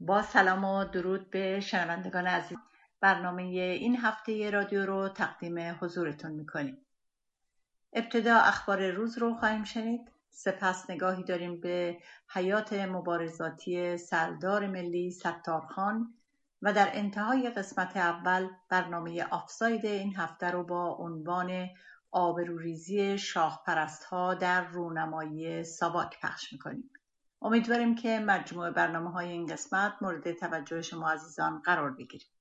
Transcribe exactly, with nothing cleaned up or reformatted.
با سلام و درود به شنوندگان عزیز، برنامه این هفته رادیو رو تقدیم حضورتون میکنیم. ابتدا اخبار روز رو خواهیم شنید، سپس نگاهی داریم به حیات مبارزاتی سردار ملی ستارخان و در انتهای قسمت اول برنامه آفساید این هفته رو با عنوان آبروریزی شاه پرست‌ها در رونمایی ساواک پخش میکنیم. امیدواریم که مجموع برنامه‌های این قسمت مورد توجه شما عزیزان قرار بگیرد.